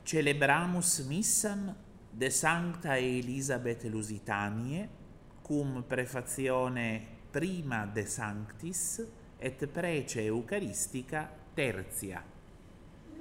Celebramus missam de Sancta Elisabeth Lusitanie, cum prefazione prima de Sanctis et prece Eucharistica tertia.